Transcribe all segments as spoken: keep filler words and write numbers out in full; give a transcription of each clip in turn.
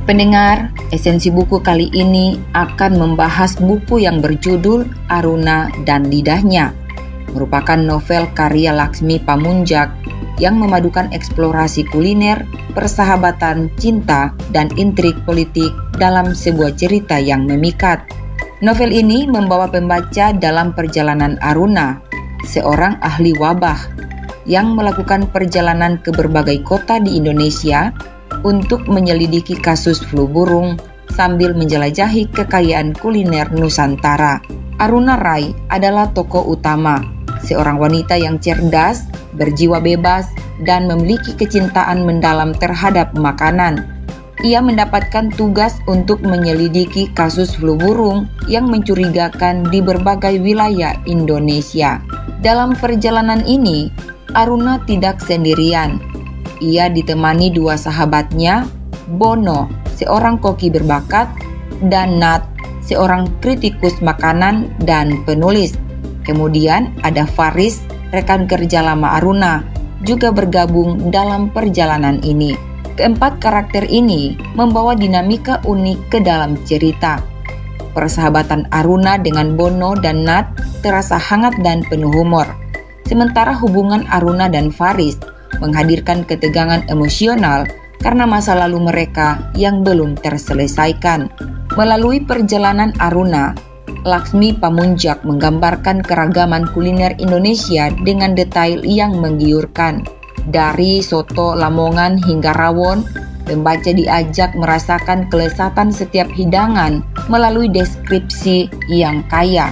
Pendengar, esensi buku kali ini akan membahas buku yang berjudul Aruna dan Lidahnya, merupakan novel karya Laksmi Pamunjak yang memadukan eksplorasi kuliner, persahabatan, cinta, dan intrik politik dalam sebuah cerita yang memikat. Novel ini membawa pembaca dalam perjalanan Aruna, seorang ahli wabah yang melakukan perjalanan ke berbagai kota di Indonesia untuk menyelidiki kasus flu burung sambil menjelajahi kekayaan kuliner Nusantara. Aruna Rai adalah tokoh utama, seorang wanita yang cerdas, berjiwa bebas, dan memiliki kecintaan mendalam terhadap makanan. Ia mendapatkan tugas untuk menyelidiki kasus flu burung yang mencurigakan di berbagai wilayah Indonesia. Dalam perjalanan ini, Aruna tidak sendirian. Ia ditemani dua sahabatnya, Bono, seorang koki berbakat, dan Nat, seorang kritikus makanan dan penulis. Kemudian ada Faris, rekan kerja lama Aruna, juga bergabung dalam perjalanan ini. Keempat karakter ini membawa dinamika unik ke dalam cerita. Persahabatan Aruna dengan Bono dan Nat terasa hangat dan penuh humor. Sementara hubungan Aruna dan Faris menghadirkan ketegangan emosional karena masa lalu mereka yang belum terselesaikan. Melalui perjalanan Aruna, Laksmi Pamunjak menggambarkan keragaman kuliner Indonesia dengan detail yang menggiurkan. Dari soto Lamongan hingga rawon, pembaca diajak merasakan kelezatan setiap hidangan melalui deskripsi yang kaya.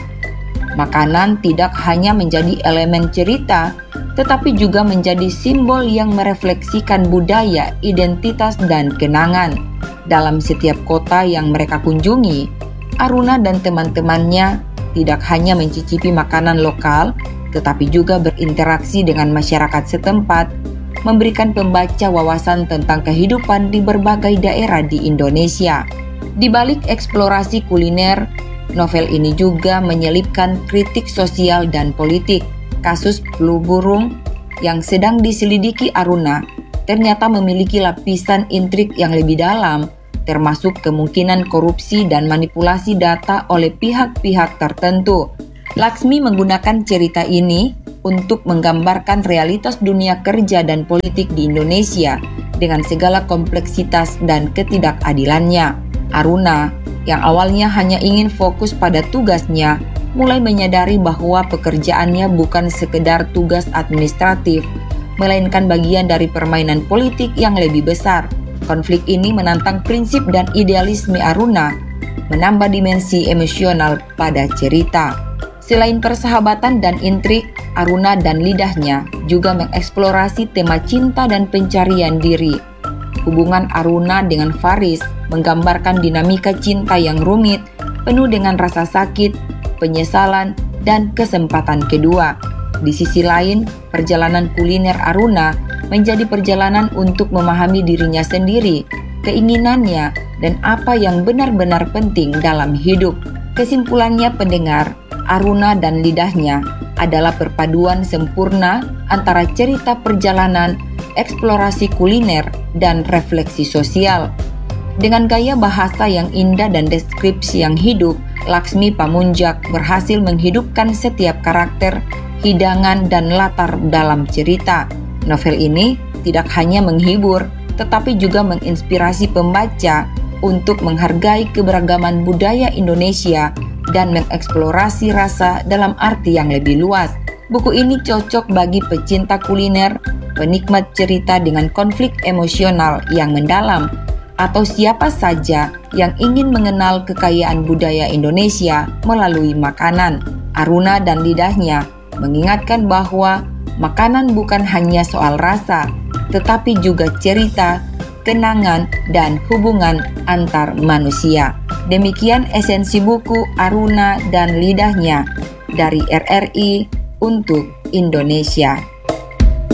Makanan tidak hanya menjadi elemen cerita, tetapi juga menjadi simbol yang merefleksikan budaya, identitas, dan kenangan. Dalam setiap kota yang mereka kunjungi, Aruna dan teman-temannya tidak hanya mencicipi makanan lokal, tetapi juga berinteraksi dengan masyarakat setempat, memberikan pembaca wawasan tentang kehidupan di berbagai daerah di Indonesia. Di balik eksplorasi kuliner, novel ini juga menyelipkan kritik sosial dan politik. Kasus flu burung yang sedang diselidiki Aruna ternyata memiliki lapisan intrik yang lebih dalam, termasuk kemungkinan korupsi dan manipulasi data oleh pihak-pihak tertentu. Laksmi menggunakan cerita ini untuk menggambarkan realitas dunia kerja dan politik di Indonesia dengan segala kompleksitas dan ketidakadilannya. Aruna, yang awalnya hanya ingin fokus pada tugasnya, mulai menyadari bahwa pekerjaannya bukan sekedar tugas administratif, melainkan bagian dari permainan politik yang lebih besar. Konflik ini menantang prinsip dan idealisme Aruna, menambah dimensi emosional pada cerita. Selain persahabatan dan intrik, Aruna dan Lidahnya juga mengeksplorasi tema cinta dan pencarian diri. Hubungan Aruna dengan Faris menggambarkan dinamika cinta yang rumit, penuh dengan rasa sakit, penyesalan, dan kesempatan kedua. Di sisi lain, perjalanan kuliner Aruna menjadi perjalanan untuk memahami dirinya sendiri, keinginannya, dan apa yang benar-benar penting dalam hidup. Kesimpulannya pendengar, Aruna dan Lidahnya adalah perpaduan sempurna antara cerita perjalanan, eksplorasi kuliner, dan refleksi sosial. Dengan gaya bahasa yang indah dan deskripsi yang hidup, Laksmi Pamunjak berhasil menghidupkan setiap karakter, hidangan, dan latar dalam cerita. Novel ini tidak hanya menghibur, tetapi juga menginspirasi pembaca untuk menghargai keberagaman budaya Indonesia dan mengeksplorasi rasa dalam arti yang lebih luas. Buku ini cocok bagi pecinta kuliner, penikmat cerita dengan konflik emosional yang mendalam, atau siapa saja yang ingin mengenal kekayaan budaya Indonesia melalui makanan. Aruna dan Lidahnya mengingatkan bahwa makanan bukan hanya soal rasa, tetapi juga cerita, kenangan, dan hubungan antar manusia. Demikian esensi buku Aruna dan Lidahnya dari R R I untuk Indonesia.